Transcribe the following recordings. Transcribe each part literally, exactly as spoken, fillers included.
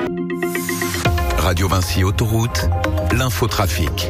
Radio Vinci Autoroute, l'infotrafic.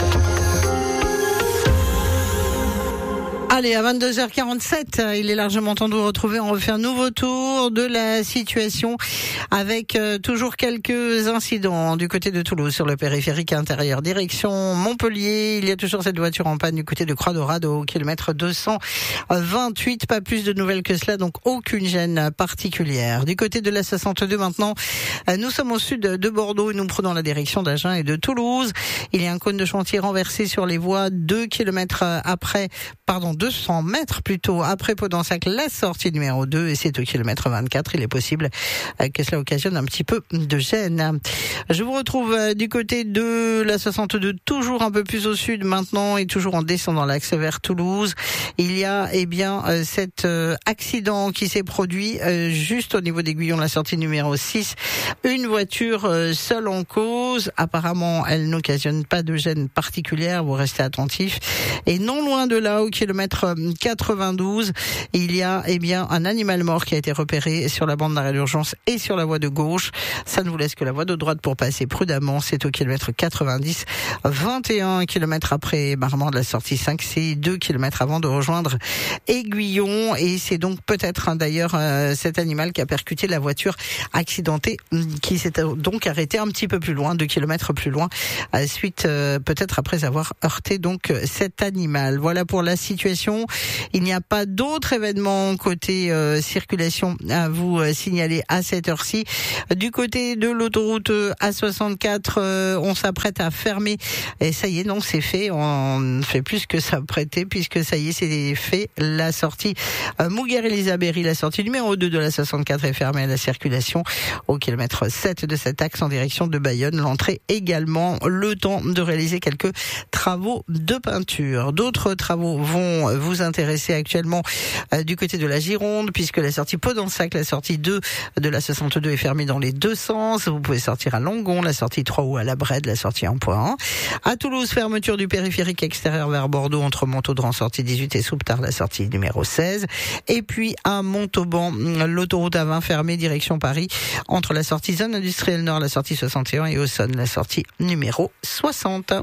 Allez, à vingt-deux heures quarante-sept, il est largement temps de vous retrouver. On refait un nouveau tour de la situation avec euh, toujours quelques incidents du côté de Toulouse sur le périphérique intérieur. Direction Montpellier, il y a toujours cette voiture en panne du côté de Croix-Dorade au kilomètre deux cent vingt-huit. Pas plus de nouvelles que cela, donc aucune gêne particulière. Du côté de la soixante-deux maintenant, nous sommes au sud de Bordeaux et nous prenons la direction d'Agen et de Toulouse. Il y a un cône de chantier renversé sur les voies deux kilomètres après, pardon, deux cents mètres plutôt après Podensac, la sortie numéro deux, et c'est au kilomètre vingt-quatre. Il est possible que cela occasionne un petit peu de gêne. Je vous retrouve du côté de la soixante-deux, toujours un peu plus au sud maintenant et toujours en descendant l'axe vers Toulouse. Il y a eh bien cet accident qui s'est produit juste au niveau d'Aiguillon, la sortie numéro six. Une voiture seule en cause. Apparemment, elle n'occasionne pas de gêne particulière. Vous restez attentifs. Et non loin de là, au kilomètre quatre-vingt-douze, il y a eh bien un animal mort qui a été repéré sur la bande d'arrêt d'urgence et sur la voie de gauche. Ça ne vous laisse que la voie de droite pour passer prudemment. C'est au kilomètre quatre-vingt-dix, vingt et un kilomètres après Marmande, la sortie cinq, c'est deux kilomètres avant de rejoindre Aiguillon. Et c'est donc peut-être hein, d'ailleurs euh, cet animal qui a percuté la voiture accidentée, qui s'est donc arrêté un petit peu plus loin, deux kilomètres plus loin, à suite euh, peut-être après avoir heurté donc cet animal. Voilà pour la situation. Il n'y a pas d'autres événements côté euh, circulation à vous euh, signaler à cette heure-ci. Du côté de l'autoroute A soixante-quatre, euh, on s'apprête à fermer. Et ça y est, non, c'est fait. On ne fait plus que s'apprêter puisque ça y est, c'est fait. La sortie euh, Mouguer-Elisabéry, la sortie numéro deux de la soixante-quatre est fermée à la circulation au kilomètre sept de cet axe en direction de Bayonne. L'entrée également, le temps de réaliser quelques travaux de peinture. D'autres travaux vont vous intéresser actuellement euh, du côté de la Gironde, puisque la sortie Podensac, la sortie deux de la soixante-deux est fermée dans les deux sens. Vous pouvez sortir à Langon, la sortie trois ou à la Brède, la sortie un point un. À Toulouse, fermeture du périphérique extérieur vers Bordeaux entre Montauban, sortie dix-huit, et Souptard, la sortie numéro seize. Et puis à Montauban, l'autoroute A vingt fermée direction Paris entre la sortie zone industrielle nord, la sortie soixante et un, et Auxonne, la sortie numéro soixante.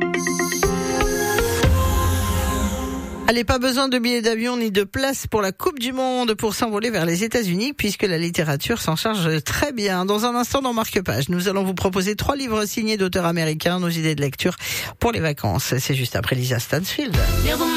Allez, pas besoin de billets d'avion ni de place pour la Coupe du Monde pour s'envoler vers les États-Unis, puisque la littérature s'en charge très bien. Dans un instant, dans Marque-Page, nous allons vous proposer trois livres signés d'auteurs américains, nos idées de lecture pour les vacances. C'est juste après Lisa Stansfield.